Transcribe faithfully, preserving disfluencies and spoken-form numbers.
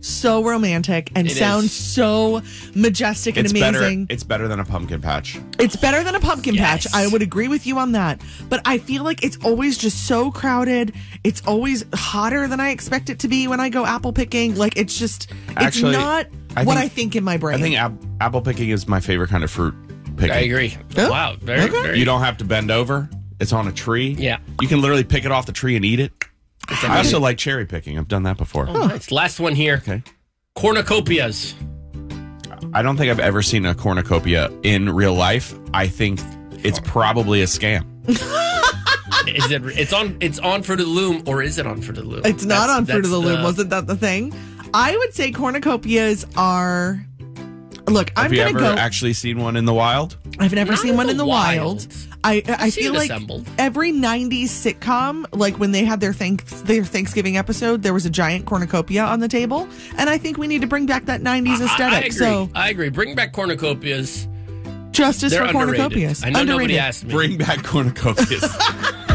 so romantic and It sound is. so majestic and It's amazing. better. It's better than a pumpkin patch. It's better than a pumpkin Yes. patch. I would agree with you on that. But I feel like it's always just so crowded. It's always hotter than I expect it to be when I go apple picking. Like, it's just, it's Actually, not I what think- I think in my brain. I think ap- apple picking is my favorite kind of fruit picking. I agree. Oh, Wow. Very, okay. very. You don't have to bend over. It's on a tree. Yeah. You can literally pick it off the tree and eat it. I also like cherry picking. I've done that before. Oh, nice. Last one here. Okay. Cornucopias. I don't think I've ever seen a cornucopia in real life. I think it's probably a scam. Is it? It's on. It's on Fruit of the Loom, or is it on Fruit of the Loom? It's not That's- on Fruit of the that's Loom. Wasn't that the thing? I would say cornucopias are. Look, I'm Have you gonna ever go. actually seen one in the wild? I've never Not seen in one the in the wild. wild. I I seen feel it like assembled. every nineties sitcom, like when they had their thank their Thanksgiving episode, there was a giant cornucopia on the table, and I think we need to bring back that nineties I, aesthetic. I agree. So I agree. Bring back cornucopias. justice They're for underrated. cornucopias. I know Underrated. nobody asked me. Bring back cornucopias.